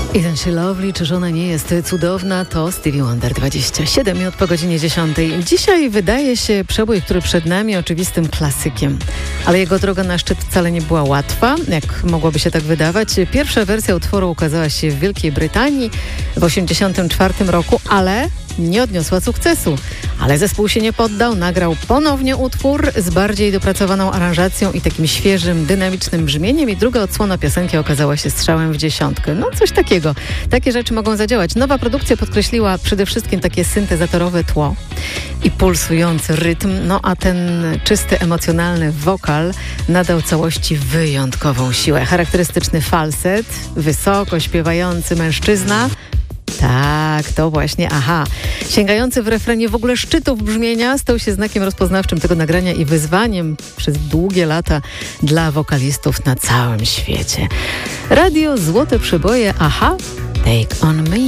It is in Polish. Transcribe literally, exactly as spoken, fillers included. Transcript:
Isn't she lovely? Czyż ona nie jest cudowna? To Stevie Wonder, dwadzieścia siedem minut po godzinie dziesiątej. Dzisiaj wydaje się przebój, który przed nami, oczywistym klasykiem. Ale jego droga na szczyt wcale nie była łatwa, jak mogłoby się tak wydawać. Pierwsza wersja utworu ukazała się w Wielkiej Brytanii w osiemdziesiątym czwartym roku, ale nie odniosła sukcesu. Ale zespół się nie poddał, nagrał ponownie utwór z bardziej dopracowaną aranżacją i takim świeżym, dynamicznym brzmieniem i druga odsłona piosenki okazała się strzałem w dziesiątkę. No coś takiego. Takie rzeczy mogą zadziałać. Nowa produkcja podkreśliła przede wszystkim takie syntezatorowe tło i pulsujący rytm, no a ten czysty, emocjonalny wokal nadał całości wyjątkową siłę. Charakterystyczny falset, wysoko śpiewający mężczyzna. Tak, to właśnie, aha. Sięgający w refrenie w ogóle szczytów brzmienia stał się znakiem rozpoznawczym tego nagrania i wyzwaniem przez długie lata dla wokalistów na całym świecie. Radio Złote Przeboje, aha, Take On Me.